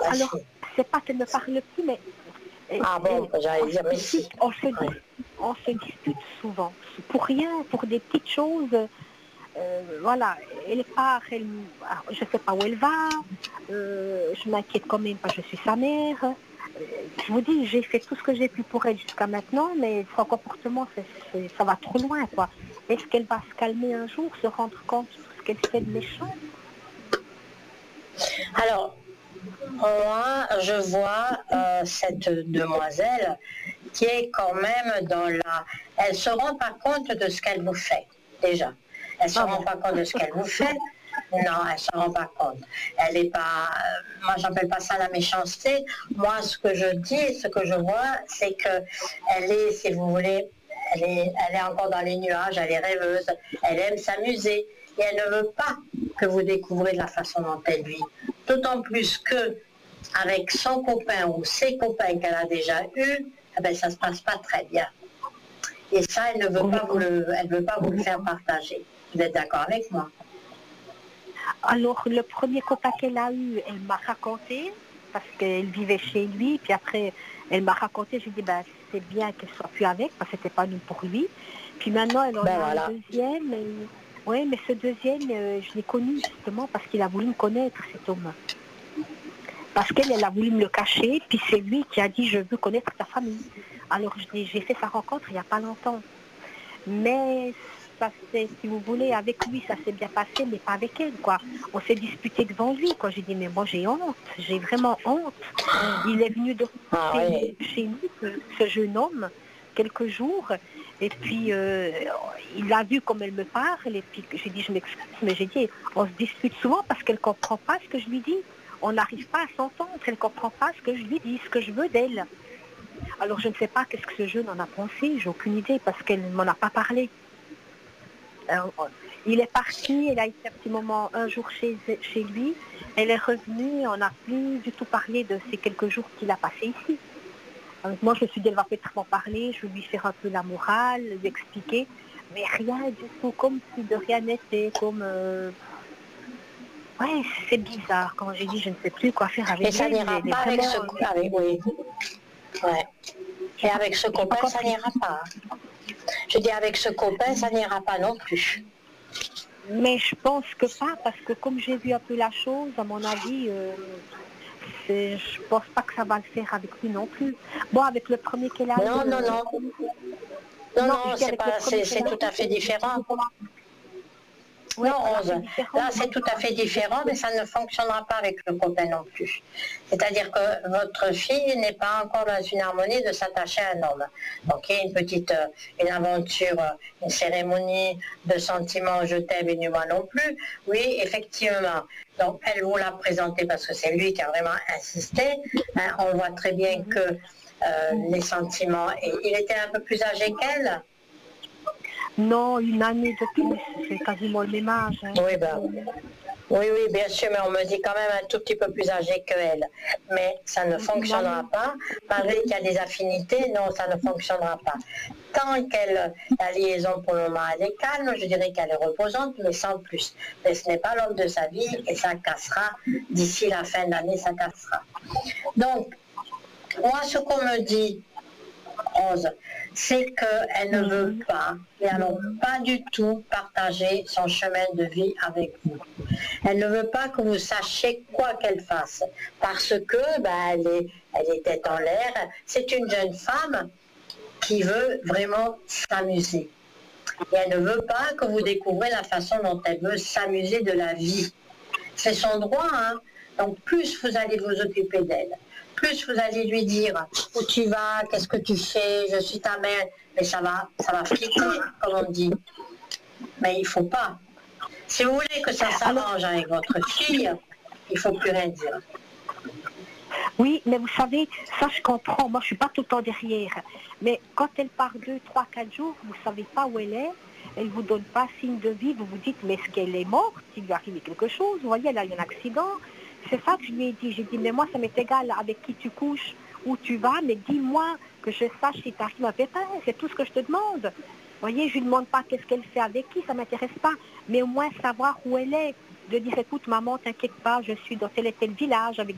Alors, c'est pas qu'elle ne parle plus, mais Ah bon, j'allais dire, mais si. Ouais. on se dispute souvent, pour rien, pour des petites choses. Voilà, elle part, je ne sais pas où elle va, je m'inquiète quand même parce que je suis sa mère. Je vous dis, j'ai fait tout ce que j'ai pu pour elle jusqu'à maintenant, mais son comportement, ça va trop loin, quoi. Est-ce qu'elle va se calmer un jour, se rendre compte de tout ce qu'elle fait de méchant? Alors, moi, je vois cette demoiselle qui est quand même dans la... Elle se rend pas compte de ce qu'elle vous fait, déjà. Elle se rend pas compte de ce qu'elle vous fait. Non, elle se rend pas compte. Elle est pas... moi, j'appelle pas ça la méchanceté. Moi, ce que je dis, ce que je vois, c'est que elle est, si vous voulez, elle est encore dans les nuages, elle est rêveuse, elle aime s'amuser. Et elle ne veut pas que vous découvrez de la façon dont elle vit. D'autant plus que avec son copain ou ses copains qu'elle a déjà eus, eh ben, ça ne se passe pas très bien. Et ça, elle ne veut pas elle veut pas vous le faire partager. Vous êtes d'accord avec moi? Alors, le premier copain qu'elle a eu, elle m'a raconté, parce qu'elle vivait chez lui, puis après, elle m'a raconté, j'ai dit, ben, c'est bien qu'elle soit plus avec, parce que c'était pas nous pour lui. Puis maintenant, elle en Ben a un voilà. deuxième, oui, mais ce deuxième, je l'ai connu justement parce qu'il a voulu me connaître, cet homme. Parce qu'elle a voulu me le cacher, puis c'est lui qui a dit, je veux connaître ta famille. Alors, j'ai fait sa rencontre il n'y a pas longtemps. Mais ça c'est, si vous voulez, avec lui, ça s'est bien passé, mais pas avec elle, quoi. On s'est disputé devant lui, quoi. J'ai dit, mais moi, j'ai honte, j'ai vraiment honte. Il est venu de Ah oui. chez nous, ce jeune homme, quelques jours, et puis il a vu comme elle me parle, et puis j'ai dit, je m'excuse, mais j'ai dit, on se dispute souvent parce qu'elle ne comprend pas ce que je lui dis. On n'arrive pas à s'entendre, elle ne comprend pas ce que je lui dis, ce que je veux d'elle. Alors je ne sais pas qu'est-ce que ce jeune en a pensé, j'ai aucune idée, parce qu'elle ne m'en a pas parlé. Il est parti, elle a été un petit moment, un jour chez lui, elle est revenue, on n'a plus du tout parlé de ces quelques jours qu'il a passés ici. Donc, moi, je me suis dit, elle va peut-être m'en parler, je vais lui faire un peu la morale, lui expliquer, mais rien du tout, comme si de rien n'était, comme... Ouais, c'est bizarre, quand j'ai dit, je ne sais plus quoi faire Et avec ça elle, n'ira elle est pas avec vraiment... ce... Avec, oui. Ouais. Et avec ce J'ai pas copain, ça compris. n'ira pas. Je dis, avec ce copain, ça n'ira pas non plus. Mais je pense que pas, parce que comme j'ai vu un peu la chose, à mon avis, je pense pas que ça va le faire avec lui non plus. Bon, avec le premier qu'elle a eu, Non, non, non. Non, non, je non, dis avec le premier c'est qu'elle a tout eu, à fait différent. ouais, Non, on a 11. fait différent. Là, c'est tout à fait différent, mais ça ne fonctionnera pas avec le copain non plus. C'est-à-dire que votre fille n'est pas encore dans une harmonie de s'attacher à un homme. Donc, il y a une petite une aventure, une cérémonie de sentiments, je t'aime et moi non plus. Oui, effectivement. Donc, elle vous l'a présenté parce que c'est lui qui a vraiment insisté. Hein, on voit très bien que les sentiments... Et il était un peu plus âgé qu'elle. Non, une année de plus, c'est quasiment le même âge. Hein. Oui, ben, oui, oui, bien sûr, mais on me dit quand même un tout petit peu plus âgé qu'elle. Mais ça ne Une fonctionnera année. pas. Malgré qu'il y a des affinités, non, ça ne fonctionnera pas. Tant qu'elle, la liaison pour le moment, elle est calme, je dirais qu'elle est reposante, mais sans plus. Mais ce n'est pas l'homme de sa vie et ça cassera. D'ici la fin de l'année, ça cassera. Donc, moi, ce qu'on me dit, Rose, c'est qu'elle ne veut pas, et alors pas du tout, partager son chemin de vie avec vous. Elle ne veut pas que vous sachiez quoi qu'elle fasse, parce que elle est tête en l'air. C'est une jeune femme qui veut vraiment s'amuser. Et elle ne veut pas que vous découvrez la façon dont elle veut s'amuser de la vie. C'est son droit, hein. Donc plus vous allez vous occuper d'elle, plus vous allez lui dire où tu vas, qu'est-ce que tu fais, je suis ta mère, mais ça va flipper, comme on dit. Mais il ne faut pas. Si vous voulez que ça Alors, s'arrange avec votre fille, il ne faut plus rien dire. oui, mais vous savez, ça je comprends, moi je suis pas tout le temps derrière. Mais quand elle part 2, 3, 4 jours, vous savez pas où elle vous donne pas signe de vie, vous vous dites, mais est-ce qu'elle est morte, s'il lui arrive quelque chose, vous voyez, elle a eu un accident. C'est ça que je lui ai dit, j'ai dit, mais moi ça m'est égal avec qui tu couches, où tu vas, mais dis-moi que je sache si tu arrives un pépin, c'est tout ce que je te demande. Vous voyez, je lui demande pas qu'est-ce qu'elle fait avec qui, ça m'intéresse pas, mais au moins savoir où elle est, de dire, écoute maman, t'inquiète pas, je suis dans tel et tel village avec